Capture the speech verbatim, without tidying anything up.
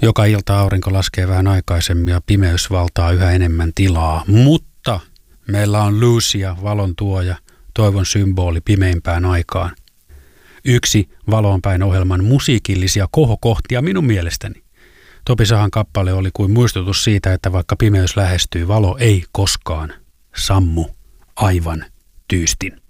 Joka ilta aurinko laskee vähän aikaisemmin ja pimeys valtaa yhä enemmän tilaa, mutta meillä on Lucia, valon tuoja, toivon symboli pimeimpään aikaan. Yksi Valoonpäin ohjelman musiikillisia kohokohtia minun mielestäni. Topi Sahan kappale oli kuin muistutus siitä, että vaikka pimeys lähestyy, valo ei koskaan sammu aivan tyystin.